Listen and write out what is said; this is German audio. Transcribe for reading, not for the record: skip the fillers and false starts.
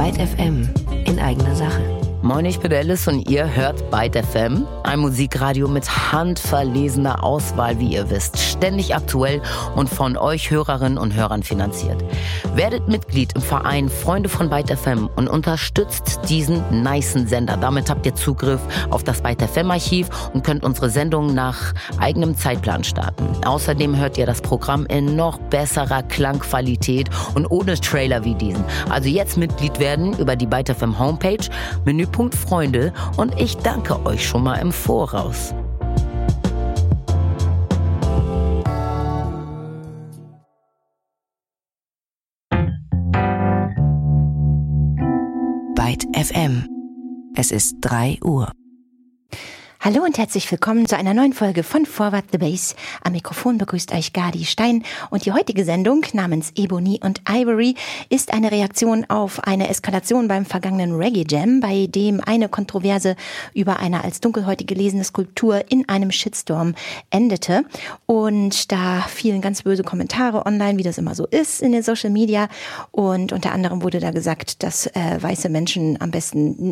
Byte FM in eigener Sache. Moin, ich bin Alice und ihr hört Byte FM, ein Musikradio mit handverlesener Auswahl, wie ihr wisst, ständig aktuell und von euch Hörerinnen und Hörern finanziert. Werdet Mitglied im Verein Freunde von Byte FM und unterstützt diesen nicen Sender. Damit habt ihr Zugriff auf das Byte FM Archiv und könnt unsere Sendungen nach eigenem Zeitplan starten. Außerdem hört ihr das Programm in noch besserer Klangqualität und ohne Trailer wie diesen. Also jetzt Mitglied werden über die Byte FM Homepage, Menüpunkt Freunde, und ich danke euch schon mal im Voraus. Byte FM. Es ist 3 Uhr. Hallo und herzlich willkommen zu einer neuen Folge von Forward the Bass. Am Mikrofon begrüßt euch Gadi Stein und die heutige Sendung namens Ebony und Ivory ist eine Reaktion auf eine Eskalation beim vergangenen Reggae Jam, bei dem eine Kontroverse über eine als dunkelhäutig gelesene Skulptur in einem Shitstorm endete. Und da fielen ganz böse Kommentare online, wie das immer so ist in den Social Media. Und unter anderem wurde da gesagt, dass weiße Menschen am besten